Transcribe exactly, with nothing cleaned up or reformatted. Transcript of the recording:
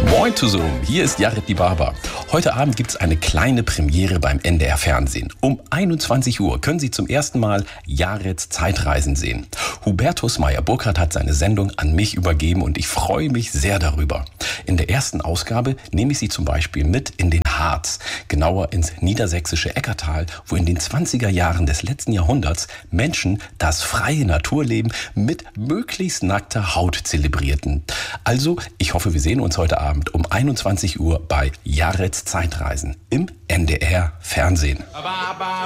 Moin zusammen, hier ist Jared die Barber. Heute Abend gibt es eine kleine Premiere beim N D R Fernsehen. Um einundzwanzig Uhr können Sie zum ersten Mal Jareds Zeitreisen sehen. Hubertus Meyer-Burkhardt hat seine Sendung an mich übergeben und ich freue mich sehr darüber. In der ersten Ausgabe nehme ich Sie zum Beispiel mit in den Harz, genauer ins niedersächsische Eckartal, wo in den zwanziger Jahren des letzten Jahrhunderts Menschen das freie Naturleben mit möglichst nackter Haut zelebrierten. Also, ich hoffe, wir sehen uns heute Abend um einundzwanzig Uhr bei Jareds Zeitreisen im N D R Fernsehen.